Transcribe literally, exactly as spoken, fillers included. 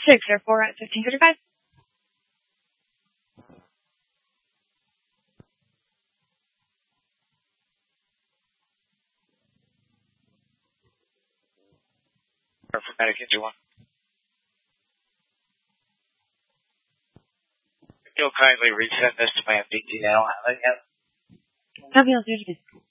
Six or four at fifteen thirty-five. For Medic Engine one. If you'll kindly resend this to my M D T now. Nothing else here to do.